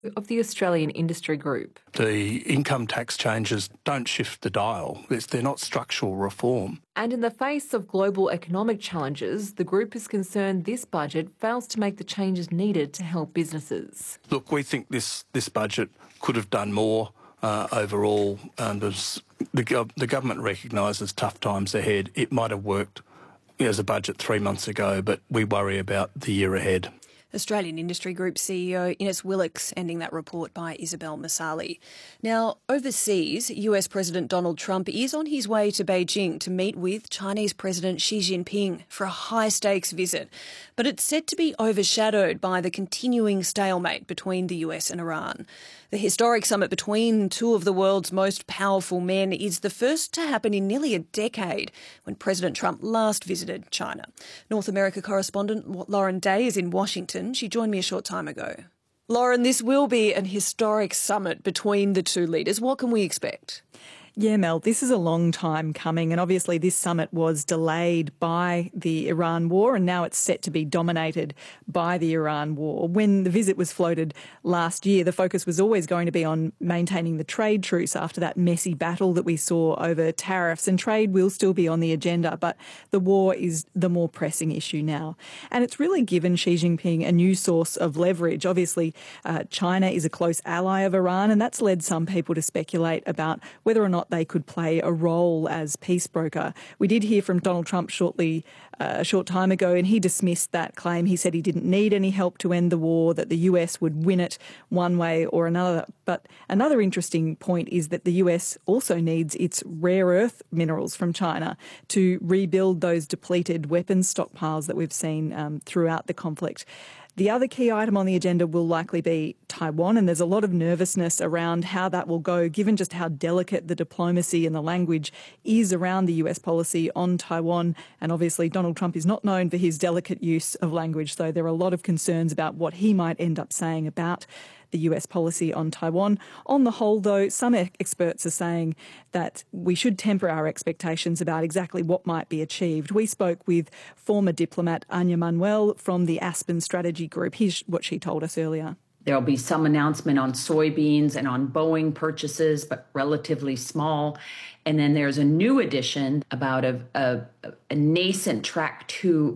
of the Australian Industry Group. The income tax changes don't shift the dial. They're not structural reform. And in the face of global economic challenges, the group is concerned this budget fails to make the changes needed to help businesses. Look, we think this budget could have done more overall. The government recognises tough times ahead. It might have worked as a budget 3 months ago, but we worry about the year ahead. Australian Industry Group CEO Innes Willox ending that report by Isabel Masali. Now, overseas, US President Donald Trump is on his way to Beijing to meet with Chinese President Xi Jinping for a high-stakes visit. But it's set to be overshadowed by the continuing stalemate between the US and Iran. The historic summit between two of the world's most powerful men is the first to happen in nearly a decade, when President Trump last visited China. North America correspondent Lauren Day is in Washington. She joined me a short time ago. Lauren, this will be an historic summit between the two leaders. What can we expect? Yeah, Mel, this is a long time coming, and obviously this summit was delayed by the Iran war, and now it's set to be dominated by the Iran war. When the visit was floated last year, the focus was always going to be on maintaining the trade truce after that messy battle that we saw over tariffs, and trade will still be on the agenda, but the war is the more pressing issue now. And it's really given Xi Jinping a new source of leverage. Obviously, China is a close ally of Iran, and that's led some people to speculate about whether or not they could play a role as peace broker. We did hear from Donald Trump a short time ago, and he dismissed that claim. He said he didn't need any help to end the war, that the US would win it one way or another. But another interesting point is that the US also needs its rare earth minerals from China to rebuild those depleted weapons stockpiles that we've seen throughout the conflict. The other key item on the agenda will likely be Taiwan, and there's a lot of nervousness around how that will go, given just how delicate the diplomacy and the language is around the US policy on Taiwan. And obviously Donald Trump is not known for his delicate use of language, so there are a lot of concerns about what he might end up saying about the US policy on Taiwan. On the whole, though, some experts are saying that we should temper our expectations about exactly what might be achieved. We spoke with former diplomat Anya Manuel from the Aspen Strategy Group. Here's what she told us earlier. There'll be some announcement on soybeans and on Boeing purchases, but relatively small. And then there's a new addition about a nascent track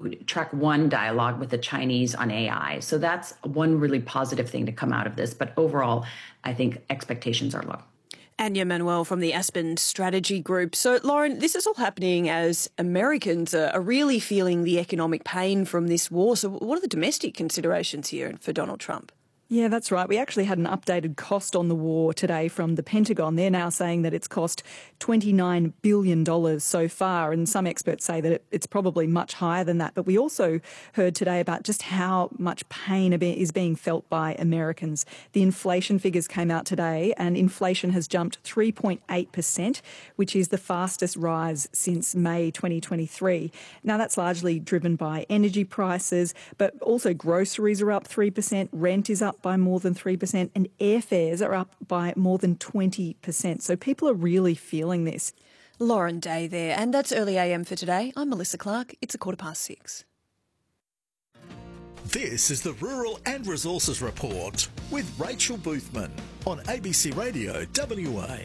1 dialogue with the Chinese on AI. So that's one really positive thing to come out of this. But overall, I think expectations are low. Anya Manuel from the Aspen Strategy Group. So, Lauren, this is all happening as Americans are really feeling the economic pain from this war. So what are the domestic considerations here for Donald Trump? Yeah, that's right. We actually had an updated cost on the war today from the Pentagon. They're now saying that it's cost $29 billion so far, and some experts say that it's probably much higher than that. But we also heard today about just how much pain is being felt by Americans. The inflation figures came out today, and inflation has jumped 3.8%, which is the fastest rise since May 2023. Now, that's largely driven by energy prices, but also groceries are up 3%, rent is up by more than 3%, and airfares are up by more than 20%. So people are really feeling this. Lauren Day there, and that's Early AM for today. I'm Melissa Clark. It's 6:15. This is the Rural and Resources Report with Rachel Boothman on ABC Radio WA.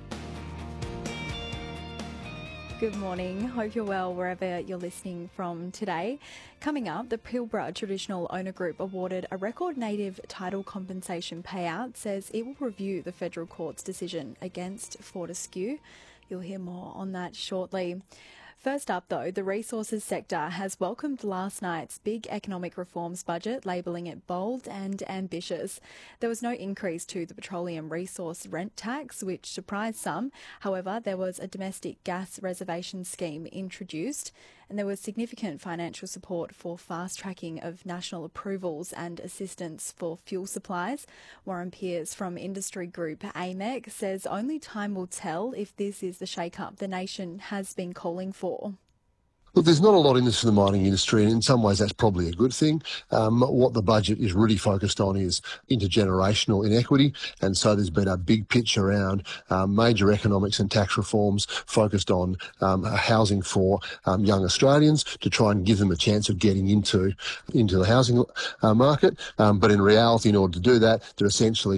Good morning. Hope you're well wherever you're listening from today. Coming up, the Pilbara Traditional Owner Group awarded a record native title compensation payout, says it will review the federal court's decision against Fortescue. You'll hear more on that shortly. First up, though, the resources sector has welcomed last night's big economic reforms budget, labelling it bold and ambitious. There was no increase to the petroleum resource rent tax, which surprised some. However, there was a domestic gas reservation scheme introduced, and there was significant financial support for fast-tracking of national approvals and assistance for fuel supplies. Warren Pearce from industry group AMEC says only time will tell if this is the shake-up the nation has been calling for. Look, there's not a lot in this for the mining industry, and in some ways that's probably a good thing. What the budget is really focused on is intergenerational inequity, and so there's been a big pitch around major economics and tax reforms focused on housing for young Australians to try and give them a chance of getting into the housing market. But in reality, in order to do that, they're essentially